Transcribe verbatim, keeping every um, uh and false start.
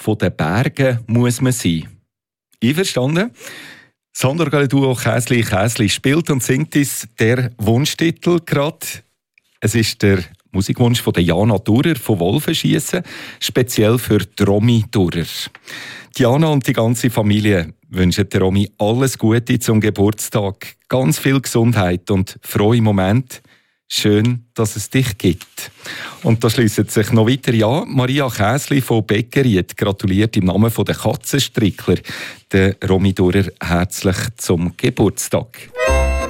von den Bergen muss man sein. Einverstanden? Sonderduo Käsli Käsli spielt und singt uns der Wunschtitel gerade. Es ist der Musikwunsch von der Jana Durer von Wolfenschiessen, speziell für die Romy Durer. Jana und die ganze Familie wünschen der Romy alles Gute zum Geburtstag, ganz viel Gesundheit und frohe Momente. Schön, dass es dich gibt. Und da schliessen sich noch weitere an. Maria Käsli von Beckeriet gratuliert im Namen der Katzenstrickler der Romy Durer herzlich zum Geburtstag.